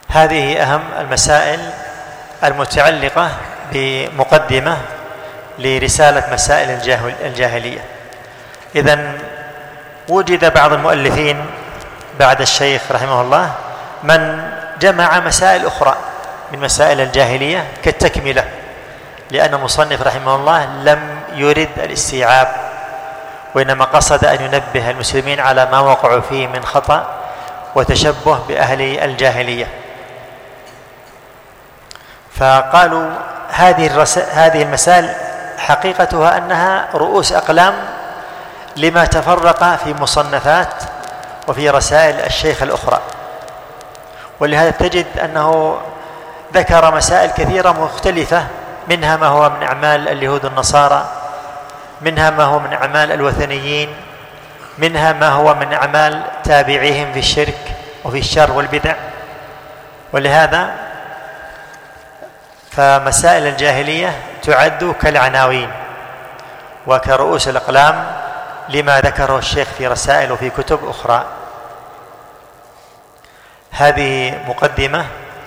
هذه أهم المسائل المتعلقة بمقدمة لرسالة مسائل الجاهلية. إذن وجد بعض المؤلفين بعد الشيخ رحمه الله من جمع مسائل أخرى من مسائل الجاهلية كالتكملة، لأن المصنف رحمه الله لم يرد الاستيعاب، وإنما قصد أن ينبه المسلمين على ما وقعوا فيه من خطأ وتشبه بأهل الجاهلية. فقالوا هذه المسائل حقيقتها أنها رؤوس أقلام لما تفرق في مصنفات وفي رسائل الشيخ الأخرى، ولهذا تجد أنه ذكر مسائل كثيرة مختلفة، منها ما هو من أعمال اليهود والنصارى، منها ما هو من أعمال الوثنيين، منها ما هو من أعمال تابعيهم في الشرك وفي الشر والبدع. ولهذا فمسائل الجاهلية تعد كالعناوين وكرؤوس الأقلام لما ذكره الشيخ في رسائل وفي كتب أخرى. هذه مقدمة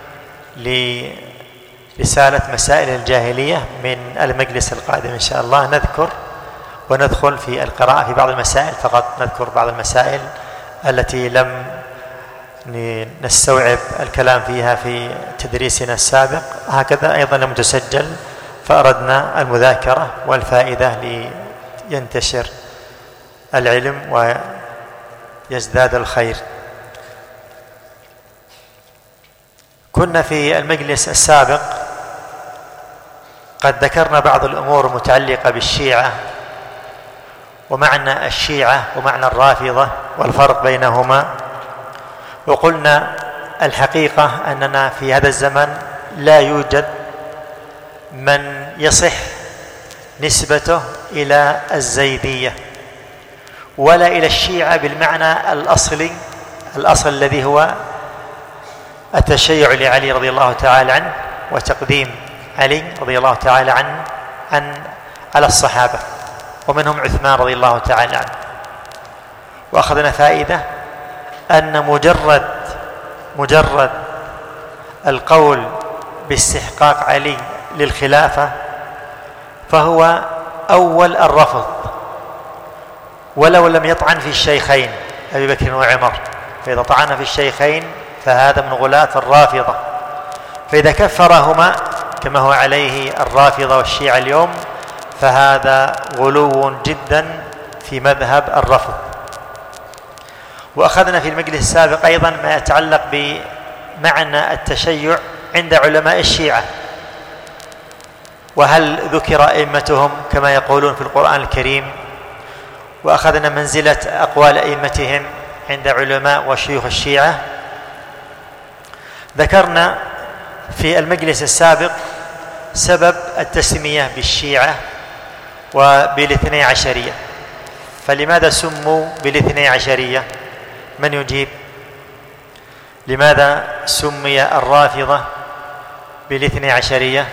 لرسالة مسائل الجاهلية. من المجلس القادم إن شاء الله نذكر وندخل في القراءة في بعض المسائل، فقط نذكر بعض المسائل التي لم نستوعب الكلام فيها في تدريسنا السابق، هكذا أيضا لم تسجل، فأردنا المذاكرة والفائدة لينتشر العلم ويزداد الخير. كنا في المجلس السابق قد ذكرنا بعض الأمور المتعلقة بالشيعة ومعنى الشيعة ومعنى الرافضة والفرق بينهما، وقلنا الحقيقة أننا في هذا الزمن لا يوجد من يصح نسبته إلى الزيدية ولا إلى الشيعة بالمعنى الأصل الذي هو التشيع لعلي رضي الله تعالى عنه وتقديم علي رضي الله تعالى عنه على الصحابة، ومنهم عثمان رضي الله تعالى عنه. وأخذنا فائدة أن مجرد القول باستحقاق علي للخلافة فهو أول الرفض، ولو لم يطعن في الشيخين أبي بكر وعمر، فإذا طعن في الشيخين فهذا من غلاة الرافضة، فإذا كفرهما كما هو عليه الرافضة والشيعة اليوم فهذا غلو جدا في مذهب الرفض. وأخذنا في المجلس السابق أيضا ما يتعلق بمعنى التشيع عند علماء الشيعة، وهل ذكر أئمتهم كما يقولون في القرآن الكريم، وأخذنا منزلة أقوال أئمتهم عند علماء وشيوخ الشيعة. ذكرنا في المجلس السابق سبب التسمية بالشيعة وبالاثني عشرية. فلماذا سموا بالاثني عشرية؟ من يجيب؟ لماذا سمي الرافضة بالاثني عشرية؟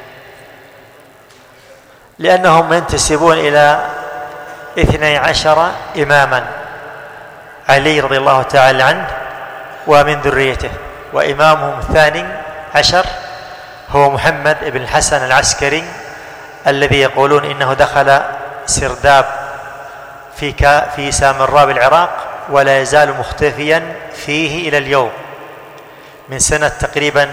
لأنهم ينتسبون إلى 12 إماما، علي رضي الله تعالى عنه ومن ذريته، وإمامهم الثاني عشر هو محمد بن الحسن العسكري الذي يقولون إنه دخل سرداب في سامراء بالعراق ولا يزال مختفيا فيه إلى اليوم، من سنة تقريبا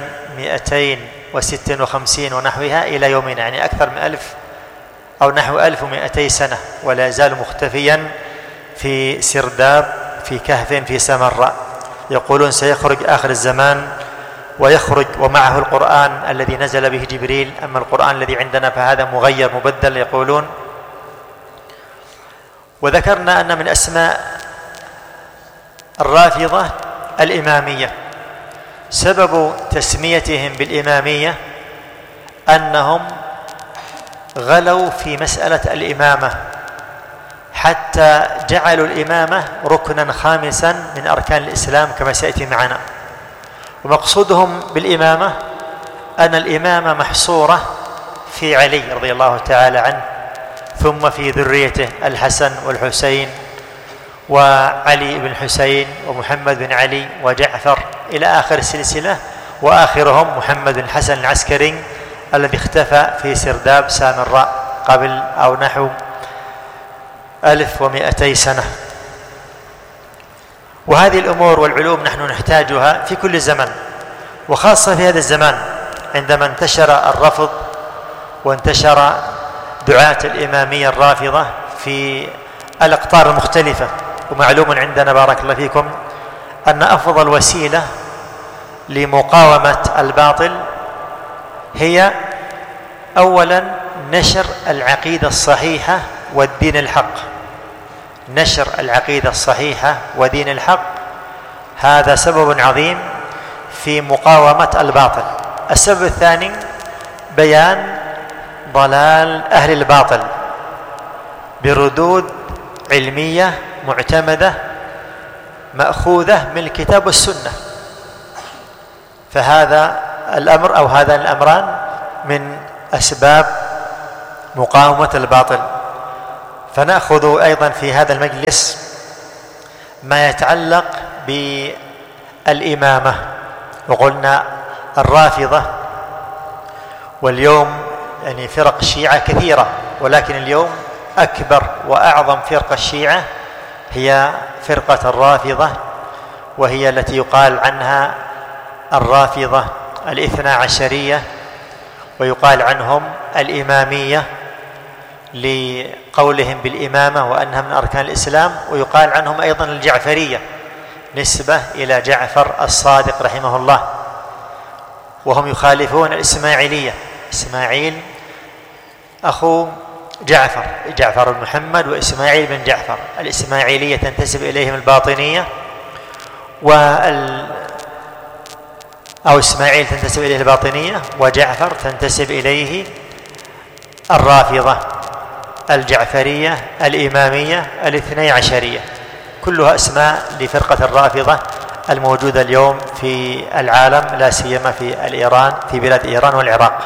256 ونحوها إلى يومنا، يعني أكثر من 1000 أو نحو 1200 سنة، ولا يزال مختفيا في سرداب في كهف في سامراء. يقولون سيخرج آخر الزمان ويخرج ومعه القرآن الذي نزل به جبريل، أما القرآن الذي عندنا فهذا مغير مبدل يقولون. وذكرنا أن من أسماء الرافضة الإمامية، سبب تسميتهم بالإمامية أنهم غلوا في مسألة الإمامة حتى جعلوا الإمامة ركنا خامسا من أركان الإسلام كما سيأتي معنا. ومقصودهم بالإمامة أن الإمامة محصورة في علي رضي الله تعالى عنه، ثم في ذريته الحسن والحسين وعلي بن الحسين ومحمد بن علي وجعفر إلى آخر السلسلة، وآخرهم محمد الحسن العسكري الذي اختفى في سرداب سامراء قبل أو نحو 1200 سنة. وهذه الأمور والعلوم نحن نحتاجها في كل زمن، وخاصة في هذا الزمان عندما انتشر الرفض وانتشر دعاة الإمامية الرافضة في الأقطار المختلفة. ومعلوم عندنا بارك الله فيكم أن أفضل وسيلة لمقاومة الباطل هي أولا نشر العقيدة الصحيحة والدين الحق. نشر العقيدة الصحيحة ودين الحق هذا سبب عظيم في مقاومة الباطل. السبب الثاني بيان ضلال أهل الباطل بردود علمية معتمدة مأخوذة من الكتاب والسنة. فهذا الأمر أو هذان الأمران من أسباب مقاومة الباطل. فنأخذ أيضا في هذا المجلس ما يتعلق بالإمامة. وقلنا الرافضة، واليوم يعني فرق الشيعة كثيرة، ولكن اليوم أكبر وأعظم فرقة الشيعة هي فرقة الرافضة، وهي التي يقال عنها الرافضة الاثنا عشرية، ويقال عنهم الإمامية لقولهم بالإمامة وأنها من أركان الإسلام، ويقال عنهم أيضا الجعفرية نسبة إلى جعفر الصادق رحمه الله. وهم يخالفون الإسماعيلية، إسماعيل أخو جعفر بن محمد وإسماعيل بن جعفر. الإسماعيلية تنتسب إليهم الباطنية، أو إسماعيل تنتسب إليه الباطنية، وجعفر تنتسب إليه الرافضة الجعفرية الإمامية الاثني عشرية. كلها أسماء لفرقة الرافضة الموجودة اليوم في العالم، لا سيما في بلاد إيران والعراق.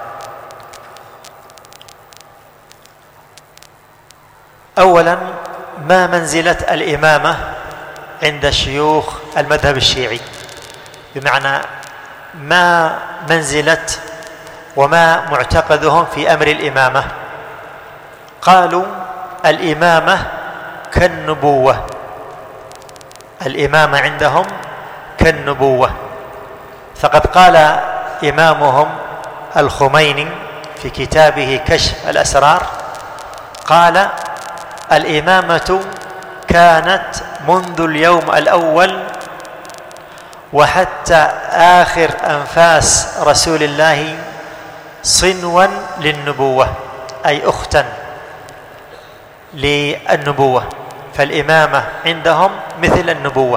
أولا، ما منزلة الإمامة عند شيوخ المذهب الشيعي؟ بمعنى ما منزلة وما معتقدهم في أمر الإمامة؟ قالوا الإمامة كالنبوة. الإمامة عندهم كالنبوة. فقد قال إمامهم الخميني في كتابه كشف الأسرار، قال الإمامة كانت منذ اليوم الأول وحتى آخر أنفاس رسول الله صنوا للنبوة، أي أختا للنبوة. فالإمامة عندهم مثل النبوة،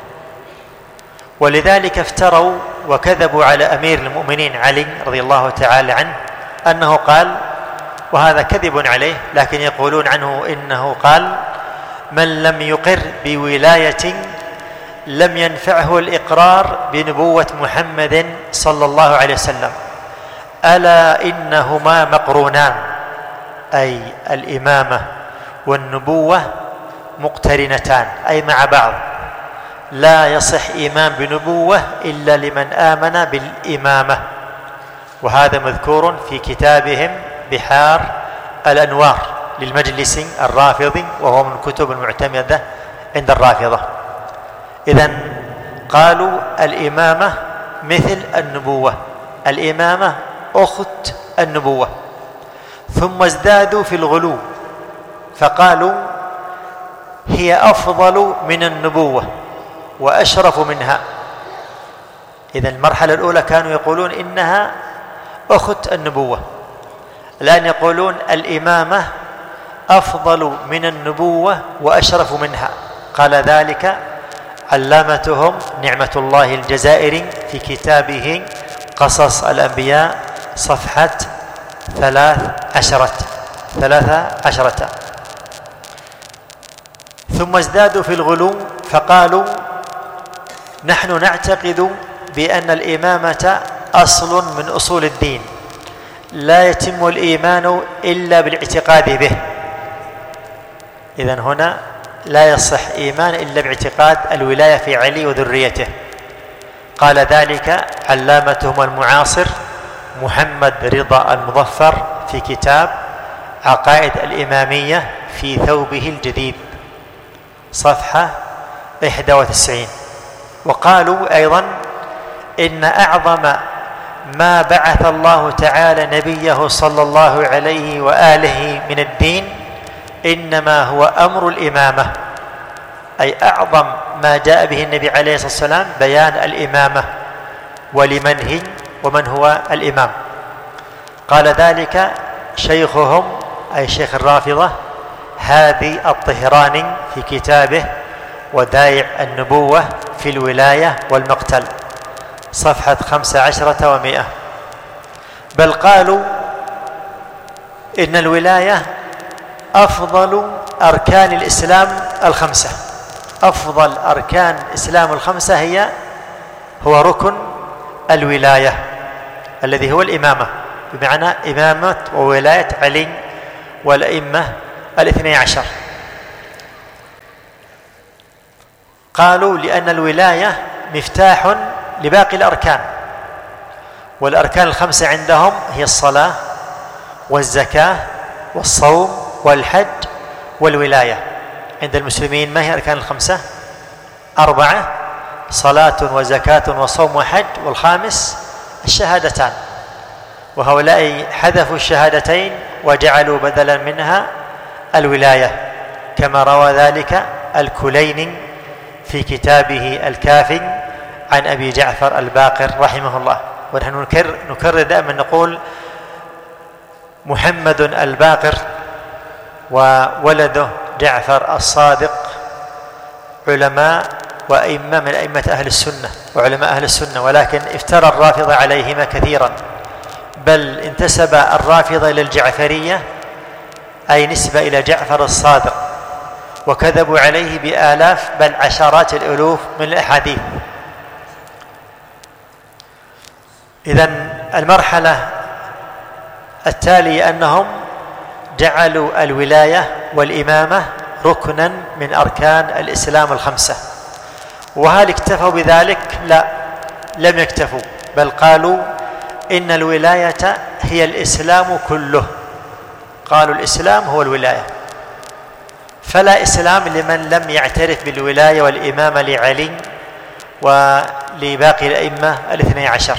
ولذلك افتروا وكذبوا على أمير المؤمنين علي رضي الله تعالى عنه أنه قال، وهذا كذب عليه، لكن يقولون عنه إنه قال: من لم يقر بولاية لم ينفعه الإقرار بنبوة محمد صلى الله عليه وسلم، ألا إنهما مقرونان، أي الإمامة والنبوة مقترنتان، أي مع بعض. لا يصح إيمان بنبوة إلا لمن آمن بالإمامة. وهذا مذكور في كتابهم بحار الأنوار للمجلس الرافضي، وهو من الكتب المعتمدة عند الرافضة. إذن قالوا الإمامة مثل النبوة، الإمامة أخت النبوة. ثم ازدادوا في الغلو فقالوا هي أفضل من النبوة وأشرف منها. إذن المرحلة الأولى كانوا يقولون إنها أخت النبوة، الآن يقولون الإمامة أفضل من النبوة وأشرف منها. قال ذلك علامتهم نعمة الله الجزائري في كتابه قصص الأنبياء صفحة 13. ثم ازدادوا في الغلو فقالوا نحن نعتقد بأن الإمامة أصل من أصول الدين، لا يتم الإيمان إلا بالاعتقاد به. إذن هنا لا يصح إيمان إلا باعتقاد الولاية في علي وذريته. قال ذلك علامتهم المعاصر محمد رضا المظفر في كتاب عقائد الإمامية في ثوبه الجديد صفحة 91. وقالوا أيضا إن أعظم ما بعث الله تعالى نبيه صلى الله عليه وآله من الدين إنما هو أمر الإمامة، أي أعظم ما جاء به النبي عليه الصلاة والسلام بيان الإمامة ولمن هي ومن هو الإمام. قال ذلك شيخهم أي شيخ الرافضة هادي الطهراني في كتابه ودائع النبوة في الولاية والمقتل صفحة 15 و100. بل قالوا إن الولاية أفضل أركان الإسلام الخمسة، أفضل أركان الإسلام الخمسة هو ركن الولاية الذي هو الإمامة، بمعنى إمامة وولاية علي والأئمة 12. قالوا لأن الولاية مفتاح لباقي الأركان، والأركان الخمسة عندهم هي الصلاة والزكاة والصوم والحج والولاية. عند المسلمين ما هي أركان الخمسة؟ 4، صلاة وزكاة وصوم وحج، والخامس الشهادتان، وهؤلاء حذفوا الشهادتين وجعلوا بدلا منها الولاية كما روى ذلك الكليني في كتابه الكافي عن أبي جعفر الباقر رحمه الله. ونحن نكرر دائما نقول محمد الباقر وولده جعفر الصادق علماء وأئمة من أئمة أهل السنة وعلماء أهل السنة، ولكن افترى الرافضة عليهما كثيرا، بل انتسب الرافضة إلى الجعفرية أي نسبة إلى جعفر الصادق، وكذبوا عليه بآلاف بل عشرات الألوف من الأحاديث. إذن المرحلة التالية أنهم جعلوا الولاية والإمامة ركنا من أركان الإسلام الخمسة. وهل اكتفوا بذلك؟ لا، لم يكتفوا، بل قالوا إن الولاية هي الإسلام كله. قالوا الإسلام هو الولاية، فلا إسلام لمن لم يعترف بالولاية والإمامة لعلي ولباقي الأئمة 12.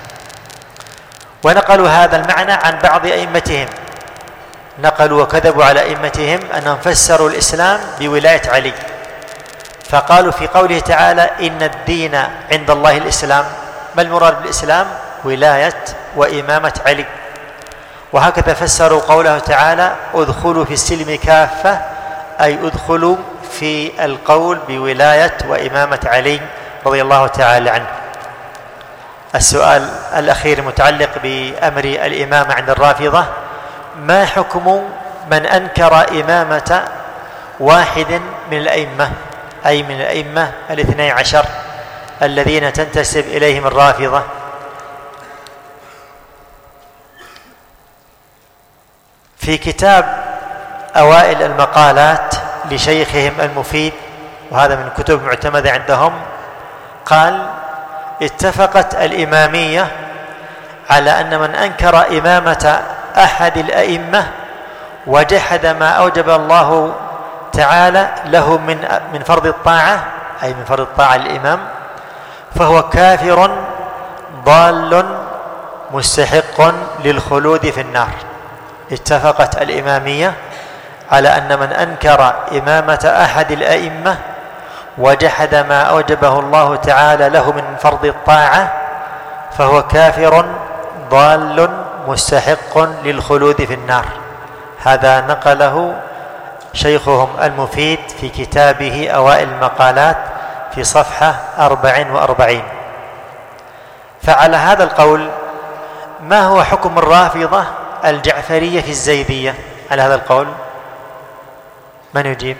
ونقلوا هذا المعنى عن بعض أئمتهم، نقلوا وكذبوا على أئمتهم أنهم فسروا الإسلام بولاية علي، فقالوا في قوله تعالى إن الدين عند الله الإسلام، ما المراد بالإسلام؟ ولاية وإمامة علي. وهكذا فسروا قوله تعالى ادخلوا في السلم كافة، أي ادخلوا في القول بولاية وإمامة علي رضي الله تعالى عنه. السؤال الأخير متعلق بأمر الإمامة عند الرافضة: ما حكم من أنكر إمامة واحد من الأئمة، أي من الأئمة 12 الذين تنتسب إليهم الرافضة؟ في كتاب أوائل المقالات لشيخهم المفيد، وهذا من الكتب المعتمدة عندهم، قال: اتفقت الإمامية على أن من أنكر إمامة أحد الأئمة وجحد ما أوجب الله تعالى له من فرض الطاعة، أي من فرض الطاعة للإمام، فهو كافر ضال مستحق للخلود في النار. اتفقت الإمامية على أن من أنكر إمامة أحد الأئمة وجحد ما أوجبه الله تعالى له من فرض الطاعة فهو كافر ضال مستحق للخلود في النار. هذا نقله شيخهم المفيد في كتابه أوائل المقالات في صفحة 44. فعلى هذا القول ما هو حكم الرافضة الجعفرية في الزيدية؟ على هذا القول من يجيب؟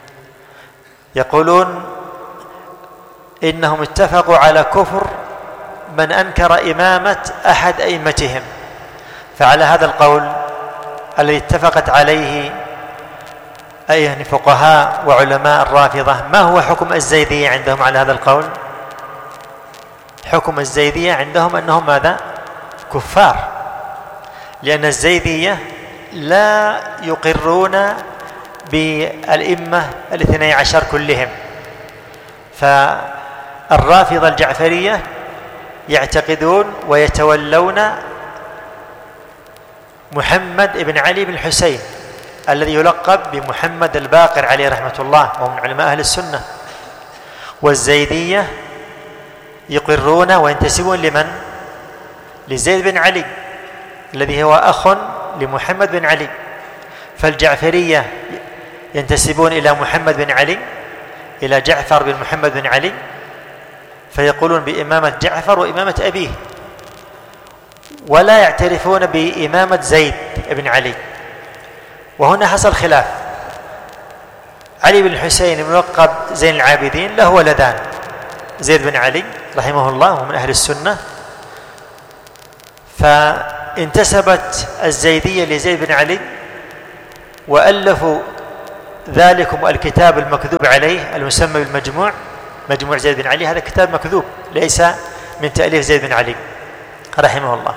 يقولون إنهم اتفقوا على كفر من أنكر إمامة أحد أئمتهم. فعلى هذا القول الذي اتفقت عليه أي فقهاء وعلماء الرافضة، ما هو حكم الزيدية عندهم على هذا القول؟ حكم الزيدية عندهم أنهم ماذا؟ كفار، لأن الزيدية لا يقرون بالإمة 12 كلهم. فالرافضة الجعفرية يعتقدون ويتولون محمد بن علي بن الحسين الذي يلقب بمحمد الباقر عليه رحمة الله، وهو من علماء أهل السنة. والزيدية يقرون وينتسبون لمن؟ لزيد بن علي الذي هو أخ لمحمد بن علي. فالجعفرية ينتسبون إلى محمد بن علي، إلى جعفر بن محمد بن علي، فيقولون بإمامة جعفر وإمامة أبيه، ولا يعترفون بإمامة زيد بن علي. وهنا حصل خلاف. علي بن الحسين الملقب زين العابدين له ولدان، زيد بن علي رحمه الله ومن أهل السنة، فانتسبت الزيدية لزيد بن علي وألفوا ذلكم الكتاب المكذوب عليه المسمى بالمجموع، مجموع زيد بن علي. هذا كتاب مكذوب ليس من تأليف زيد بن علي رحمه الله،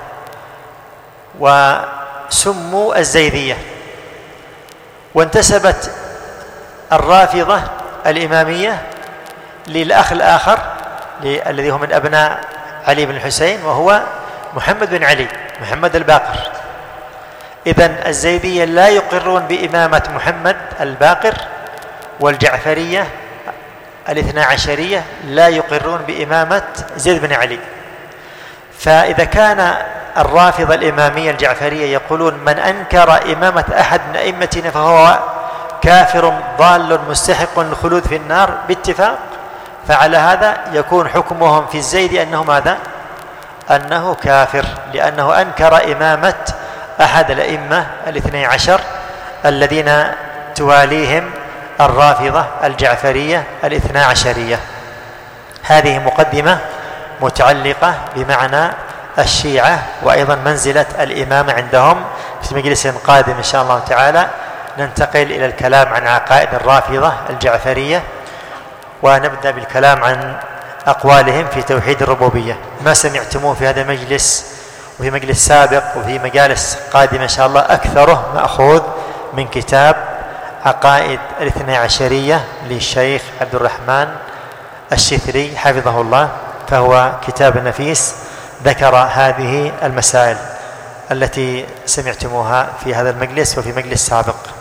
وسموا الزيدية. وانتسبت الرافضة الإمامية للأخ الآخر الذي هو من أبناء علي بن الحسين، وهو محمد بن علي، محمد الباقر. إذن الزيدية لا يقرون بإمامة محمد الباقر، والجعفرية 12 لا يقرون بإمامة زيد بن علي. فإذا كان الرافضة الإمامية الجعفرية يقولون من أنكر إمامة أحد من أئمتنا فهو كافر ضال مستحق للخلود في النار باتفاق، فعلى هذا يكون حكمهم في الزيد أنه ماذا؟ أنه كافر، لأنه أنكر إمامة أحد الأئمة 12 الذين تواليهم الرافضة الجعفرية 12. هذه مقدمة متعلقة بمعنى الشيعة وأيضا منزلة الإمامة عندهم. في مجلس قادم إن شاء الله تعالى ننتقل إلى الكلام عن عقائد الرافضة الجعفرية، ونبدأ بالكلام عن أقوالهم في توحيد الربوبية. ما سمعتموه في هذا المجلس وفي مجلس سابق وفي مجالس قادمة إن شاء الله أكثره مأخوذ من كتاب عقائد 12 للشيخ عبد الرحمن الشثري حفظه الله، فهو كتاب نفيس ذكر هذه المسائل التي سمعتموها في هذا المجلس وفي مجلس سابق.